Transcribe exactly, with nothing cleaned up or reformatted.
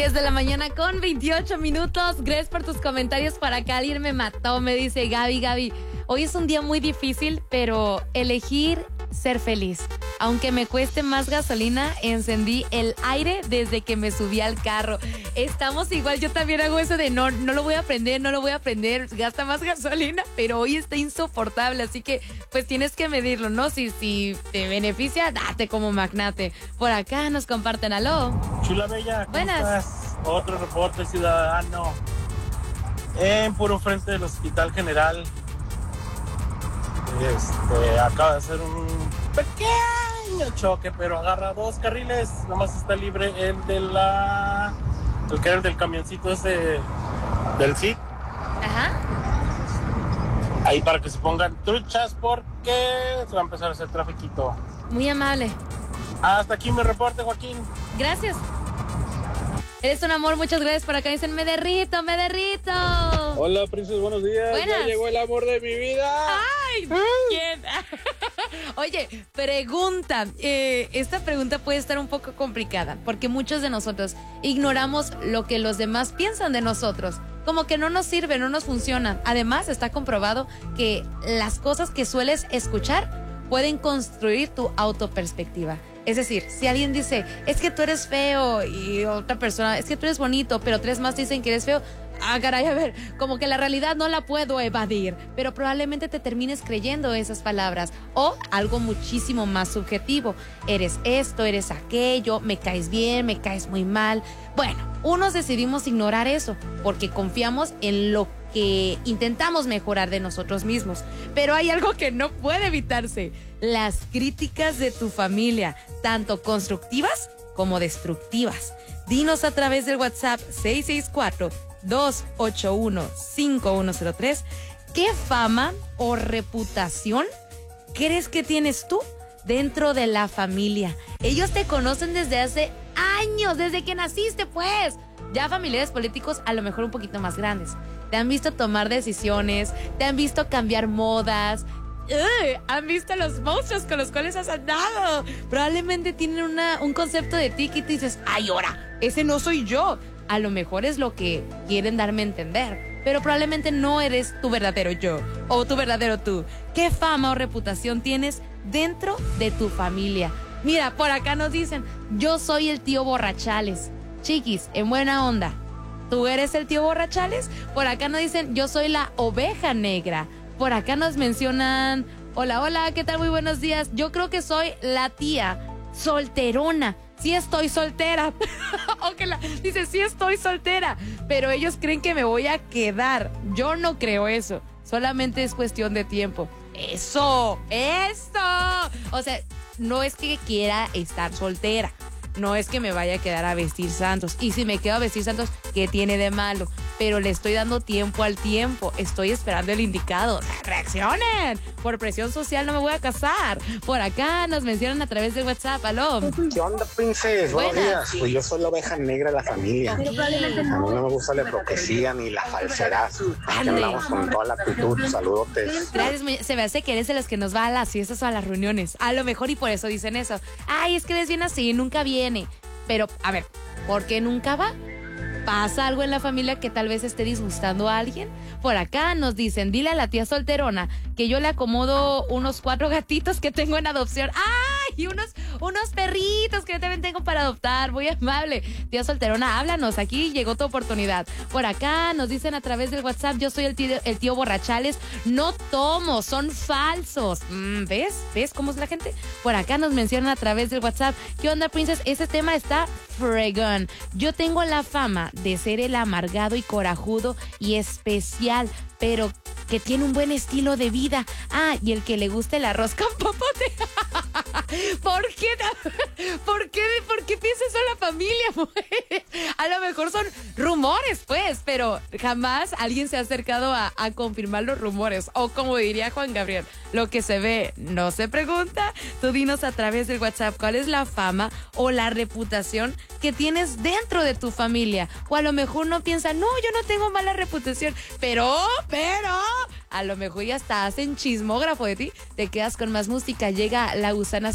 diez de la mañana con veintiocho minutos. Gracias por tus comentarios. Para acá alguien me mató, me dice Gaby, Gaby, hoy es un día muy difícil, pero elegir ser feliz. Aunque me cueste más gasolina, encendí el aire desde que me subí al carro. Estamos igual, yo también hago eso de no, no lo voy a aprender, no lo voy a aprender, gasta más gasolina, pero hoy está insoportable, así que pues tienes que medirlo, ¿no? Si, si te beneficia, date como magnate. Por acá nos comparten, aló. Chula Bella, ¿cómo Buenas. estás? Otro reporte ciudadano en puro frente del Hospital General. Este, acaba de hacer un pequeño choque, pero agarra dos carriles, nomás está libre el de la... el que era el del camioncito ese del C I D. Ajá. Ahí para que se pongan truchas porque se va a empezar a hacer trafiquito. Muy amable. Hasta aquí mi reporte, Joaquín. Gracias. Eres un amor, muchas gracias. Por acá dicen, me derrito, me derrito. Hola, Princess, buenos días. Buenas. Ya llegó el amor de mi vida. ¡Ay! ¿Quién? Oye, pregunta. Eh, esta pregunta puede estar un poco complicada porque muchos de nosotros ignoramos lo que los demás piensan de nosotros. Como que no nos sirve, no nos funciona. Además, está comprobado que las cosas que sueles escuchar pueden construir tu autoperspectiva. Es decir, si alguien dice, es que tú eres feo, y otra persona, es que tú eres bonito, pero tres más dicen que eres feo, ah, caray, a ver, como que la realidad no la puedo evadir, pero probablemente te termines creyendo esas palabras. O algo muchísimo más subjetivo, eres esto, eres aquello, me caes bien, me caes muy mal. Bueno, unos decidimos ignorar eso porque confiamos en lo que intentamos mejorar de nosotros mismos. Pero hay algo que no puede evitarse: las críticas de tu familia, tanto constructivas como destructivas. Dinos a través del WhatsApp seis seis cuatro, dos ocho uno, cinco uno cero tres ¿qué fama o reputación crees que tienes tú dentro de la familia? Ellos te conocen desde hace años, desde que naciste, pues. Ya familiares políticos a lo mejor un poquito más grandes. Te han visto tomar decisiones, te han visto cambiar modas, ¡Ugh! Han visto los monstruos con los cuales has andado. Probablemente tienen una, un concepto de ti que te dices, ay, ahora, ese no soy yo. A lo mejor es lo que quieren darme a entender, pero probablemente no eres tu verdadero yo o tu verdadero tú. ¿Qué fama o reputación tienes dentro de tu familia? Mira, por acá nos dicen, yo soy el tío Borrachales. Chiquis, en buena onda, ¿tú eres el tío Borrachales? Por acá nos dicen, yo soy la oveja negra. Por acá nos mencionan, hola, hola, ¿qué tal? Muy buenos días. Yo creo que soy la tía solterona. Sí estoy soltera. Okay, la, dice, sí estoy soltera. Pero ellos creen que me voy a quedar. Yo no creo eso. Solamente es cuestión de tiempo. Eso, eso. O sea, no es que quiera estar soltera. No es que me vaya a quedar a vestir santos. Y si me quedo a vestir santos, ¿qué tiene de malo? Pero le estoy dando tiempo al tiempo. Estoy esperando el indicado. ¡Reaccionen! Por presión social no me voy a casar. Por acá nos mencionan a través de WhatsApp. Aló. ¿Qué onda, Princess? Buenos Buenas. días. Pues yo soy la oveja negra de la familia. A mí no me gusta la hipocresía ni la falsedad. Aquí andamos con toda la actitud. Saludotes. Gracias, muy- se me hace que eres de los que nos va a las fiestas o a las reuniones. A lo mejor y por eso dicen eso. Ay, es que eres bien así, nunca viene. Pero, a ver, ¿por qué nunca va? ¿Pasa algo en la familia que tal vez esté disgustando a alguien? Por acá nos dicen, dile a la tía solterona que yo le acomodo unos cuatro gatitos que tengo en adopción. ¡Ay! Y unos, unos perritos que yo también tengo para adoptar. Muy amable. Tía solterona, háblanos. Aquí llegó tu oportunidad. Por acá nos dicen a través del WhatsApp, yo soy el tío, el tío Borrachales. No tomo, son falsos. Mm, ¿Ves? ¿Ves cómo es la gente? Por acá nos mencionan a través del WhatsApp. ¿Qué onda, Princess? Ese tema está fregón. Yo tengo la fama de ser el amargado y corajudo y especial, pero que tiene un buen estilo de vida. Ah, y el que le gusta el arroz con popote. ¿Por qué? ¿Por qué? ¿Por qué piensas en la familia, mujer? A lo mejor son rumores, pues, pero jamás alguien se ha acercado a, a confirmar los rumores. O como diría Juan Gabriel, lo que se ve no se pregunta. Tú dinos a través del WhatsApp cuál es la fama o la reputación que tienes dentro de tu familia. O a lo mejor no piensa, no, yo no tengo mala reputación, pero, pero, a lo mejor ya hasta hacen chismógrafo de ti. Te quedas con más música, llega la gusana